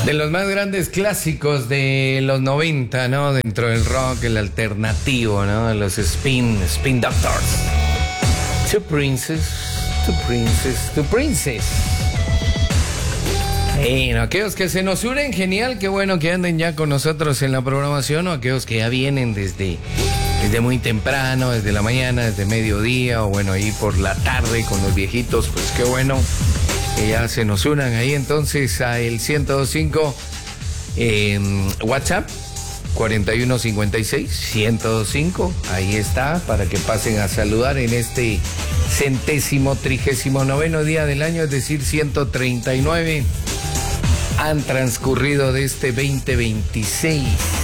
De los más grandes clásicos de los 90, ¿no? Dentro del rock, el alternativo, ¿no? Los Spin Doctors. Two Princes, Two Princes, Two Princes. Bueno, aquellos que se nos unen, genial, qué bueno que anden ya con nosotros en la programación, o aquellos que ya vienen desde muy temprano, desde la mañana, desde mediodía, o bueno, ahí por la tarde con los viejitos, pues qué bueno que ya se nos unan ahí entonces a el 105 WhatsApp 4156-1025, ahí está, para que pasen a saludar en este 139º día del año, es decir, 139 han transcurrido de este 2026.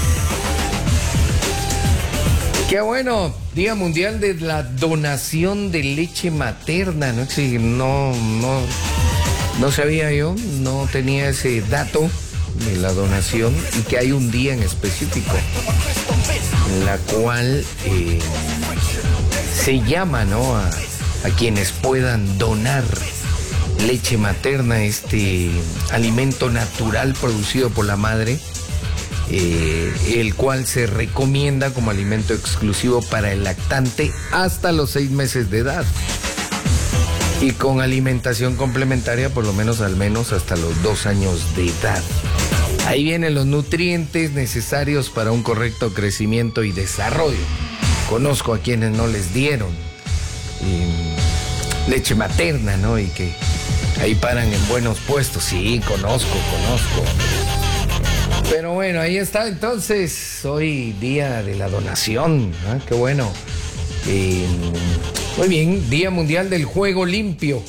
Qué bueno, Día Mundial de la Donación de Leche Materna, ¿no? Sí, no sabía yo, no tenía ese dato de la donación y que hay un día en específico en la cual se llama, ¿no? a quienes puedan donar leche materna, este alimento natural producido por la madre, el cual se recomienda como alimento exclusivo para el lactante hasta los 6 meses de edad y con alimentación complementaria por lo menos al menos hasta los 2 años de edad. Ahí vienen los nutrientes necesarios para un correcto crecimiento y desarrollo. Conozco a quienes no les dieron leche materna, ¿no? Y que ahí paran en buenos puestos. Sí, conozco. Pero bueno, ahí está entonces, hoy día de la donación, ¿eh? Qué bueno. Muy bien, Día Mundial del Juego Limpio.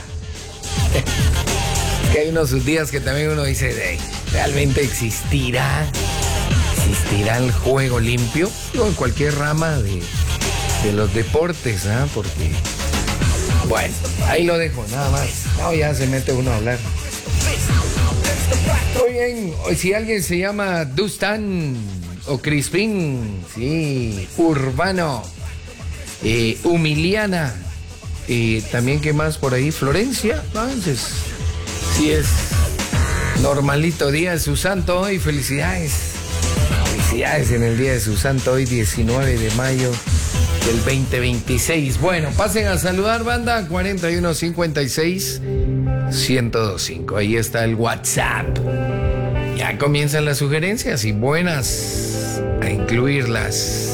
Que hay unos días que también uno dice, ¿realmente existirá el juego limpio? O en cualquier rama de los deportes, ¿ah? Porque, bueno, ahí lo dejo, nada más. No, ya se mete uno a hablar. Muy bien, si alguien se llama Dustan o Crispín, sí, Urbano, Humiliana, también que más por ahí, Florencia, entonces, sí es normalito día de su santo hoy, felicidades en el día de su santo hoy, 19 de mayo del 2026. Bueno, pasen a saludar, banda, 4156-1025, ahí está el WhatsApp. Ya comienzan las sugerencias y buenas a incluirlas.